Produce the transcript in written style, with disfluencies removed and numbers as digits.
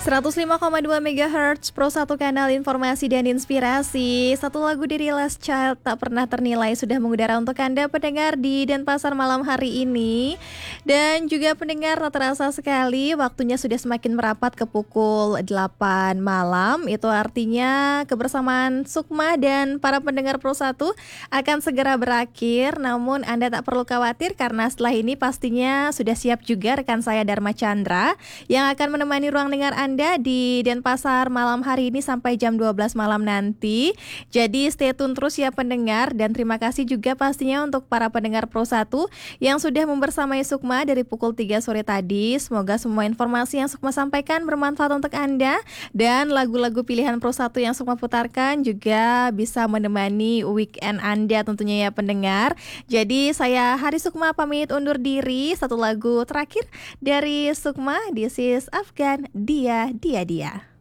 105,2 MHz Pro 1 kanal informasi dan inspirasi. Satu lagu dari Last Child tak pernah ternilai sudah mengudara untuk Anda pendengar di Denpasar malam hari ini. Dan juga pendengar, tak terasa sekali waktunya sudah semakin merapat ke pukul 8 malam. Itu artinya kebersamaan Sukma dan para pendengar Pro 1 akan segera berakhir. Namun Anda tak perlu khawatir karena setelah ini pastinya sudah siap juga rekan saya Dharma Chandra yang akan menemani ruang dengar Anda di Denpasar malam hari ini sampai jam 12 malam nanti. Jadi stay tune terus ya pendengar, dan terima kasih juga pastinya untuk para pendengar Pro 1 yang sudah membersamai Sukma dari pukul 3 sore tadi. Semoga semua informasi yang Sukma sampaikan bermanfaat untuk Anda, dan lagu-lagu pilihan Pro 1 yang Sukma putarkan juga bisa menemani weekend Anda tentunya ya pendengar. Jadi saya Hari Sukma pamit undur diri. Satu lagu terakhir dari Sukma, This is Afgan, Dia.